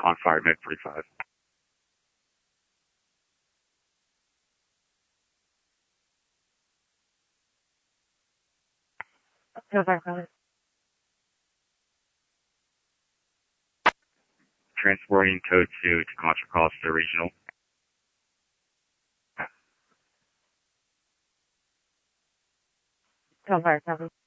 Confire Med 45. Confire. Transporting code 2 to Contra Costa Regional. Confire.